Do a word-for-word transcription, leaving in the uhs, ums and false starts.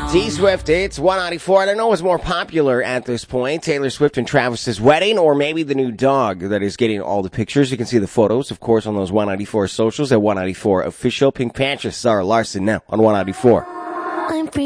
T-Swift, it's one ninety-four. I don't know what's more popular at this point, Taylor Swift and Travis's wedding, or maybe the new dog that is getting all the pictures. You can see the photos, of course, on those one ninety-four socials at one ninety-four official. Pink Panther, Sarah Larson now on one ninety-four.